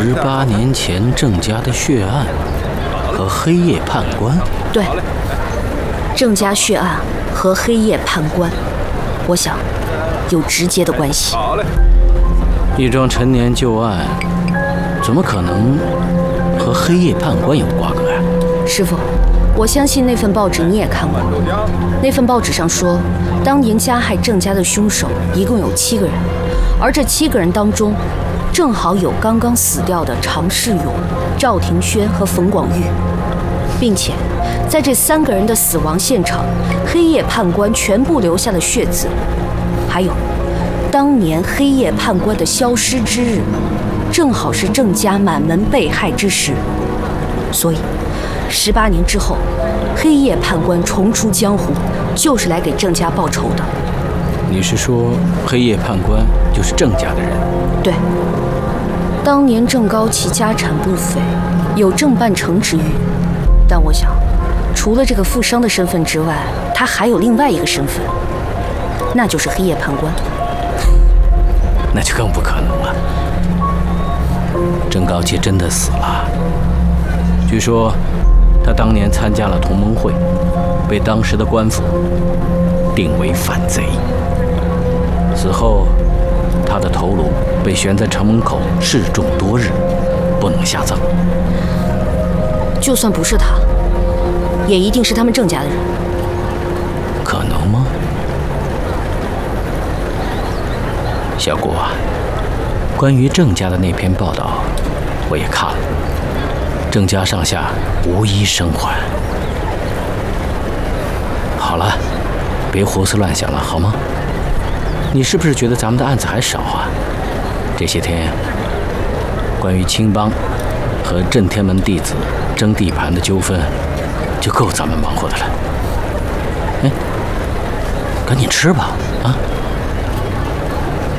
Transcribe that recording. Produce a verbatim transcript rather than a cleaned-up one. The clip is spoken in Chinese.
十八年前郑家的血案和黑夜判官。 对，郑家血案和黑夜判官，我想有直接的关系。 一桩陈年旧案，怎么可能和黑夜判官有瓜葛呀？ 师傅，我相信那份报纸你也看过。那份报纸上说，当年加害郑家的凶手一共有七个人，而这七个人当中，正好有刚刚死掉的常世勇、赵庭轩和冯广玉，并且在这三个人的死亡现场，黑夜判官全部留下了血渍，还有当年黑夜判官的消失之日，正好是郑家满门被害之时，所以十八年之后，黑夜判官重出江湖，就是来给郑家报仇的。 你是说黑夜判官就是郑家的人？ 对，当年郑高奇家产不菲，有郑半成之誉，但我想，除了这个富商的身份之外，他还有另外一个身份，那就是黑夜判官。 那就更不可能了。郑高奇真的死了，据说他当年参加了同盟会，被当时的官府定为反贼。死后，他的头颅被悬在城门口示众多日，不能下葬。 就算不是他，也一定是他们郑家的人。 可能吗？小谷啊，关于郑家的那篇报道，我也看了。郑家上下无一生还。好了，别胡思乱想了，好吗？你是不是觉得咱们的案子还少啊？这些天，关于青帮和镇天门弟子争地盘的纠纷，就够咱们忙活的了。哎，赶紧吃吧，啊！